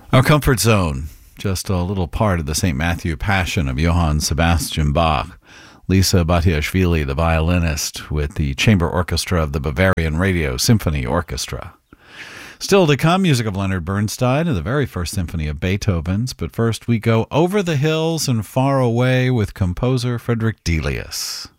Our comfort zone, just a little part of the St. Matthew Passion of Johann Sebastian Bach. Lisa Batiashvili, the violinist, with the chamber orchestra of the Bavarian Radio Symphony Orchestra. Still to come, music of Leonard Bernstein and the very first symphony of Beethoven's. But first we go over the hills and far away with composer Frederick Delius.